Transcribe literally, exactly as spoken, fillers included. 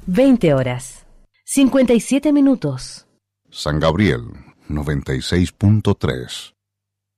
veinte horas, cincuenta y siete minutos. San Gabriel, noventa y seis punto tres.